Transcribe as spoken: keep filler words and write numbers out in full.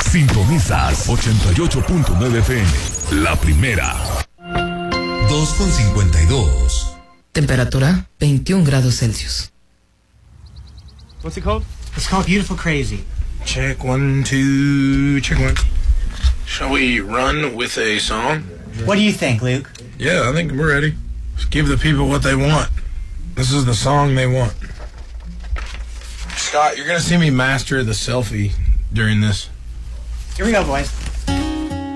Sintonizas ochenta y ocho punto nueve F M. La primera. dos con cincuenta y dos. Temperatura veintiún grados Celsius. What's it called? It's called Beautiful Crazy. Check one, two, check one. Shall we run with a song? What do you think, Luke? Yeah, I think we're ready. Just give the people what they want. This is the song they want. Scott, you're going to see me master the selfie during this. Here we go, boys.